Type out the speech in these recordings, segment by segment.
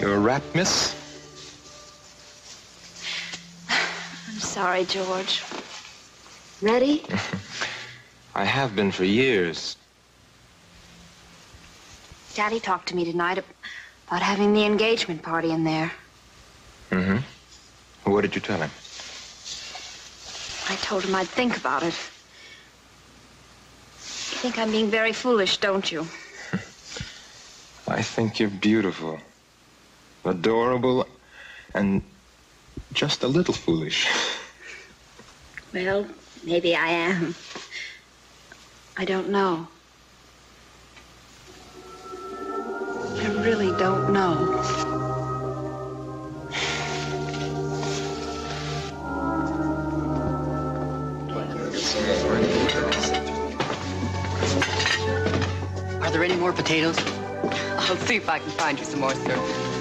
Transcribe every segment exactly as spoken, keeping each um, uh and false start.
You're a wrap, miss? I'm sorry, George. Ready? I have been for years. Daddy talked to me tonight about having the engagement party in there. Mm-hmm. What did you tell him? I told him I'd think about it. You think I'm being very foolish, don't you? I think you're beautiful, adorable, and just a little foolish. Well, maybe I am. I don't know. I really don't know. Are there any more potatoes? I'll see if I can find you some more, sir.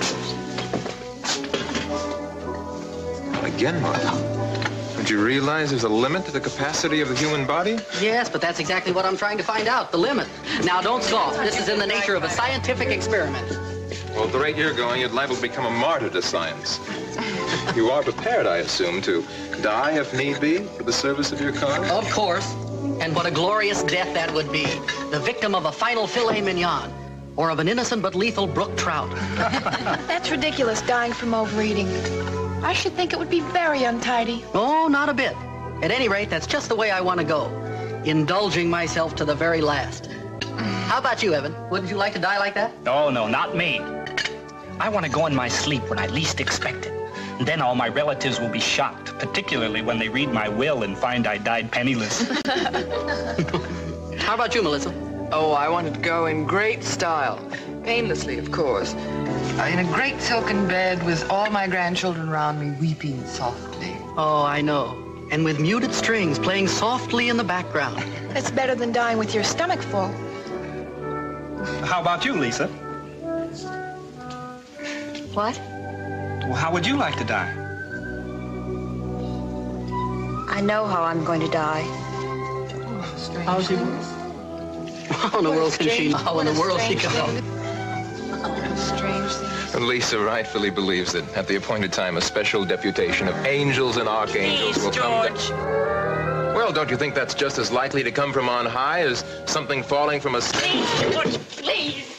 Again, Mark. Don't you realize there's a limit to the capacity of the human body? Yes, but that's exactly what I'm trying to find out, the limit. Now, don't scoff. This is in the nature of a scientific experiment. Well, at the rate you're going, you'd liable to become a martyr to science. You are prepared, I assume, to die if need be for the service of your cause? Of course. And what a glorious death that would be. The victim of a final filet mignon. Or of an innocent but lethal brook trout. That's ridiculous, dying from overeating. I should think it would be very untidy. Oh, not a bit. At any rate, that's just the way I want to go. Indulging myself to the very last. How about you, Evan? Wouldn't you like to die like that? Oh, no, not me. I want to go in my sleep when I least expect it. And then all my relatives will be shocked, particularly when they read my will and find I died penniless. How about you, Melissa? Oh, I wanted to go in great style. Painlessly, of course. Uh, in a great silken bed with all my grandchildren around me weeping softly. Oh, I know. And with muted strings playing softly in the background. That's better than dying with your stomach full. How about you, Lisa? What? Well, how would you like to die? I know how I'm going to die. Strange. How's she? How in the world can she? How in the world she go? Strange thing. And Lisa rightfully believes that at the appointed time, a special deputation of angels and archangels Please, will come. George. To... Well, don't you think that's just as likely to come from on high as something falling from a... Please, George, please.